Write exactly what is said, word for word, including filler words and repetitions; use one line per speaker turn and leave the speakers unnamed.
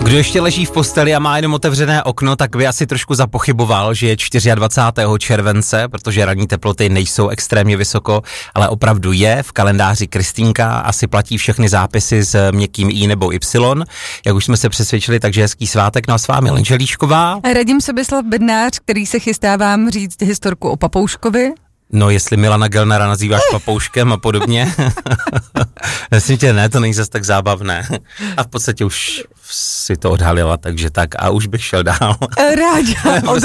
Kdo ještě leží v posteli a má jenom otevřené okno, tak by asi trošku zapochyboval, že je dvacátého čtvrtého července, protože ranní teploty nejsou extrémně vysoko, ale opravdu je. V kalendáři Kristýnka asi platí všechny zápisy s měkkým I nebo Y. Jak už jsme se přesvědčili, takže hezký svátek. No a s vámi Lenča Líšková.
Radim Sobislav Bednář, který se chystá vám říct historku o papouškovi.
No, jestli Milana Gelnera nazýváš papouškem a podobně. Myslím tě, ne, to není zase tak zábavné. A v podstatě už si to odhalila, takže tak a už bych šel dál.
Ráda.